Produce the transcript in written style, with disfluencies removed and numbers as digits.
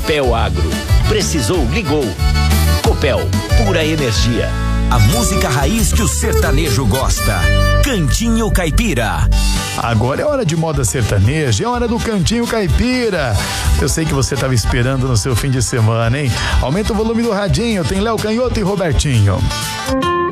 Copel Agro. Precisou, ligou. Copel, pura energia. A música raiz que o sertanejo gosta. Cantinho Caipira. Agora é hora de moda sertaneja, é hora do Cantinho Caipira. Eu sei que você estava esperando no seu fim de semana, hein? Aumenta o volume do radinho, tem Léo Canhoto e Robertinho.